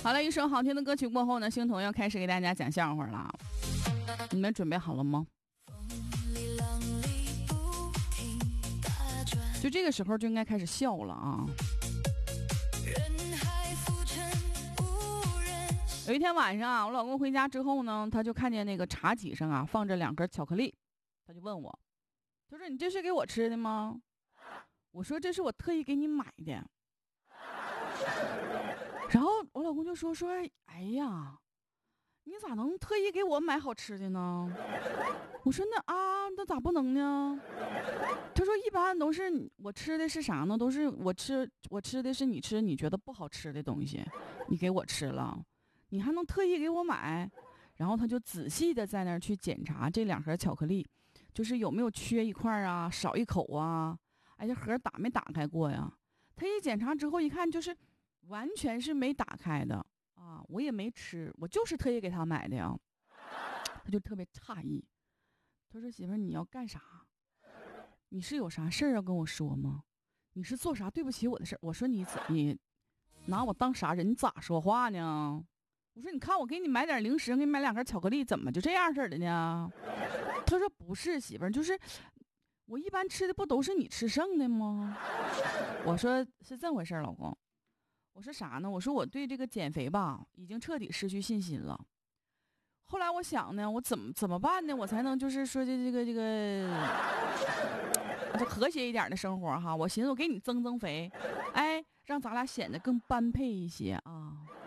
好了，一首好听的歌曲过后呢，星彤要开始给大家讲笑话了，你们准备好了吗？就这个时候就应该开始笑了啊。有一天晚上啊，我老公回家之后呢，他就看见那个茶几上啊放着2根巧克力，他就问我，他说：“你这是给我吃的吗？”我说：“这是我特意给你买的。”然后我老公就说：“哎呀，你咋能特意给我买好吃的呢？”我说：“那咋不能呢？”他说：“一般都是我吃的是啥呢？都是我吃的是你觉得不好吃的东西，你给我吃了，你还能特意给我买？”然后他就仔细的在那儿去检查这2盒巧克力，就是有没有缺一块啊，少一口啊，哎，这盒打没打开过呀？他一检查之后一看，就是完全是没打开的啊，我也没吃，我就是特意给他买的呀。他就特别诧异，他说：“媳妇儿，你要干啥？你是有啥事儿要跟我说吗？你是做啥对不起我的事儿？”我说：“你拿我当啥人？你咋说话呢？”我说：“你看我给你买点零食，给你买2根巧克力，怎么就这样式的呢？”他说：“不是，媳妇儿，就是我一般吃的不都是你吃剩的吗？”我说：“是这回事，老公。”我说：“啥呢？”我说：“我对这个减肥吧，已经彻底失去信心了。后来我想呢，我怎么办呢？我才能就是说这个就和谐一点的生活哈。我寻思我给你增肥，哎，让咱俩显得更般配一些啊。”